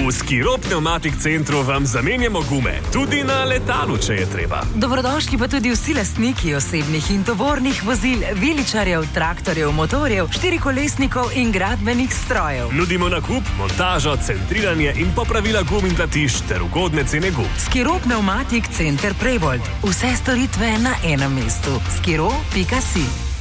V Skiro Pneumatik Centru vam zamenjamo gume, tudi na letalu, če je treba. Dobrodošli pa tudi vsi lastniki osebnih in tovornih vozil, viličarjev, traktorjev, motorjev, štirikolesnikov in gradbenih strojev. Nudimo nakup, montažo, centriranje in popravila gum in platišč ter ugodne cene gum. Skiro Pneumatik Center Prebold. Vse storitve na enem mestu. skiro.si